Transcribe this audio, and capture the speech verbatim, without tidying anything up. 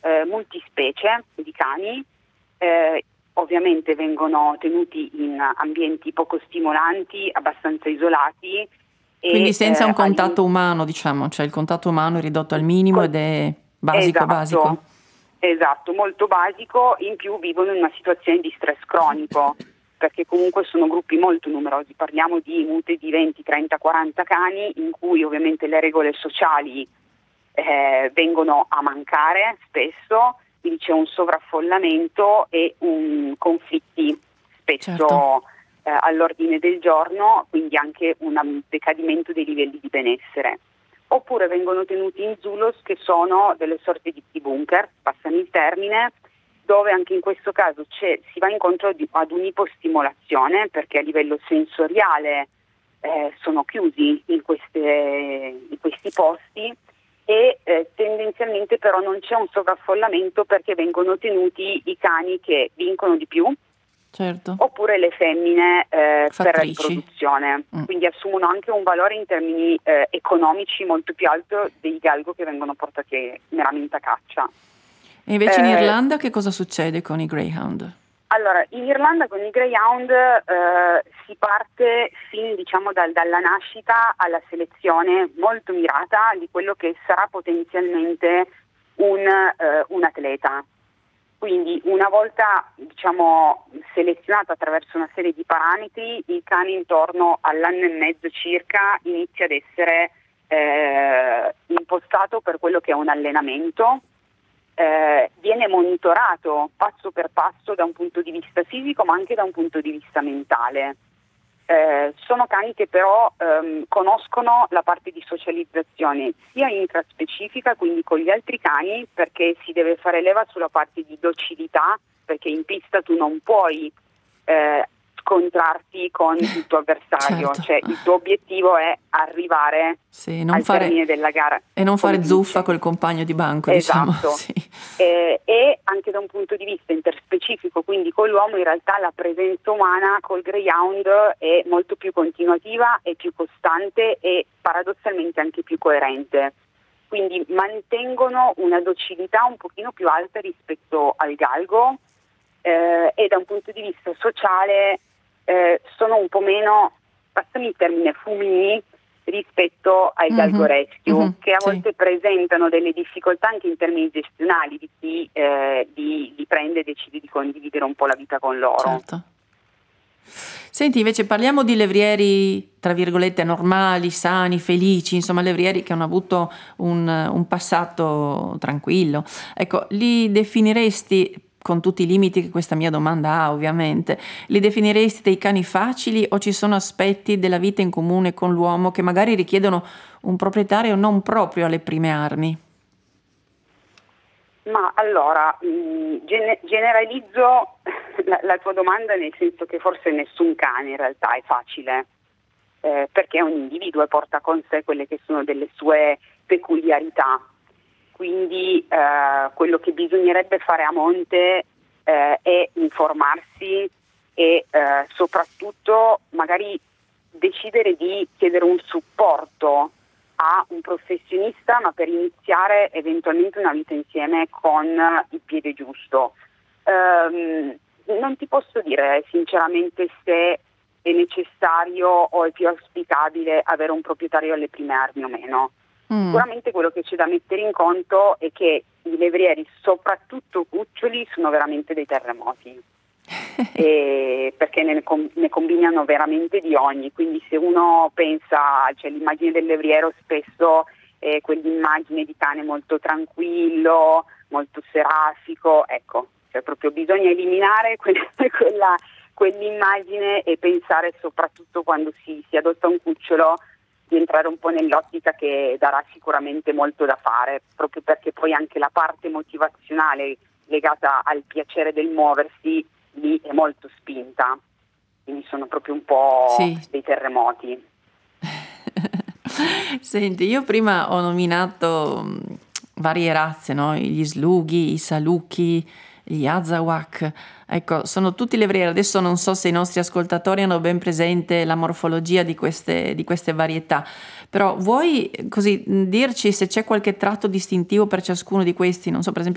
eh, multispecie di cani, eh, ovviamente vengono tenuti in ambienti poco stimolanti, abbastanza isolati. Quindi E, senza un eh, contatto umano, diciamo, cioè il contatto umano è ridotto al minimo col- ed è basico basico. esatto, esatto, molto basico. In più vivono in una situazione di stress cronico, perché comunque sono gruppi molto numerosi, parliamo di mute di venti, trenta, quaranta cani, in cui ovviamente le regole sociali eh, vengono a mancare spesso, quindi c'è un sovraffollamento e un conflitti Certo. spesso eh, all'ordine del giorno, quindi anche un decadimento dei livelli di benessere. Oppure vengono tenuti in zulos, che sono delle sorte di bunker, passano il termine, dove anche in questo caso c'è, si va incontro di, ad un'ipostimolazione, perché a livello sensoriale eh, sono chiusi in, queste, in questi posti, e eh, tendenzialmente però non c'è un sovraffollamento, perché vengono tenuti i cani che vincono di più, Certo. oppure le femmine eh, per la Fattrici. riproduzione, Mm. quindi assumono anche un valore in termini eh, economici molto più alto dei galgo che vengono portati meramente a caccia. E invece in Eh, Irlanda che cosa succede con i Greyhound? Allora, in Irlanda con i Greyhound eh, si parte fin diciamo dal- dalla nascita alla selezione molto mirata di quello che sarà potenzialmente un, eh, un atleta. Quindi una volta diciamo selezionato attraverso una serie di parametri, il cane intorno all'anno e mezzo circa inizia ad essere eh, impostato per quello che è un allenamento. Eh, viene monitorato passo per passo da un punto di vista fisico, ma anche da un punto di vista mentale. Eh, sono cani che però ehm, conoscono la parte di socializzazione sia intraspecifica, quindi con gli altri cani, perché si deve fare leva sulla parte di docilità, perché in pista tu non puoi eh, scontrarti con il tuo avversario, Certo. cioè il tuo obiettivo è arrivare Sì, non al fare, termine della gara e non come fare zuffa vince. col compagno di banco, diciamo. Esatto. Sì. Eh, e anche da un punto di vista interspecifico, quindi con l'uomo, in realtà la presenza umana col Greyhound è molto più continuativa, è più costante e paradossalmente anche più coerente. Quindi mantengono una docilità un pochino più alta rispetto al galgo eh, e da un punto di vista sociale eh, sono un po' meno, passami il termine, fumini rispetto ai galgo Mhm, rescue, mhm, che a sì. volte presentano delle difficoltà anche in termini gestionali di chi eh, li, li prende e decide di condividere un po' la vita con loro. Certo. Senti, invece parliamo di levrieri, tra virgolette, normali, sani, felici, insomma levrieri che hanno avuto un, un passato tranquillo. Ecco, li definiresti, con tutti i limiti che questa mia domanda ha ovviamente, li definiresti dei cani facili o ci sono aspetti della vita in comune con l'uomo che magari richiedono un proprietario non proprio alle prime armi? Ma allora, mh, gene- generalizzo la, la tua domanda, nel senso che forse nessun cane in realtà è facile, eh, perché è un individuo e porta con sé quelle che sono delle sue peculiarità. Quindi eh, quello che bisognerebbe fare a monte eh, è informarsi e eh, soprattutto magari decidere di chiedere un supporto a un professionista, ma per iniziare eventualmente una vita insieme con il piede giusto. Ehm, non ti posso dire sinceramente se è necessario o è più auspicabile avere un proprietario alle prime armi o meno. Mm. Sicuramente quello che c'è da mettere in conto è che i levrieri, soprattutto cuccioli, sono veramente dei terremoti. E perché ne, ne combinano veramente di ogni, quindi se uno pensa, cioè l'immagine del levriero spesso è quell'immagine di cane molto tranquillo, molto serafico, ecco, cioè proprio bisogna eliminare quella, quella, quell'immagine e pensare soprattutto quando si, si adotta un cucciolo di entrare un po' nell'ottica che darà sicuramente molto da fare, proprio perché poi anche la parte motivazionale legata al piacere del muoversi lì è molto spinta, quindi sono proprio un po' Sì. dei terremoti. Senti, io prima ho nominato mh, varie razze, no? Gli slughi, i saluki, gli azawak. Ecco, sono tutti levrieri. Adesso non so se i nostri ascoltatori hanno ben presente la morfologia di queste, di queste varietà, però vuoi così mh, dirci se c'è qualche tratto distintivo per ciascuno di questi? Non so, per esempio